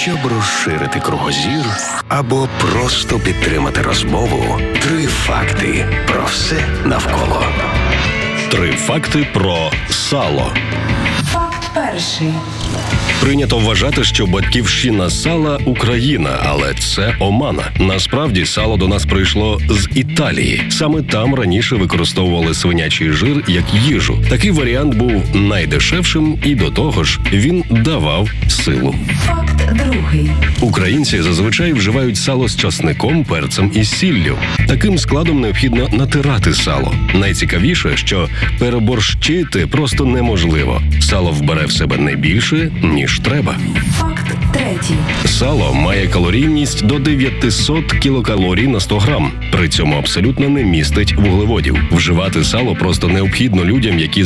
Щоб розширити кругозір або просто підтримати розмову, 3 факти про все навколо. 3 факти про сало. Факт перший. Прийнято вважати, що батьківщина сала – Україна, але це омана. Насправді, сало до нас прийшло з Італії. Саме там раніше використовували свинячий жир як їжу. Такий варіант був найдешевшим і, до того ж, він давав силу. Факт другий. Українці зазвичай вживають сало з часником, перцем і сіллю. Таким складом необхідно натирати сало. Найцікавіше, що переборщити просто неможливо. Сало вбере в себе не більше, ніж треба. Факт третій. Сало має калорійність до 900 кілокалорій на 100 грам. При цьому абсолютно не містить вуглеводів. Вживати сало просто необхідно людям, які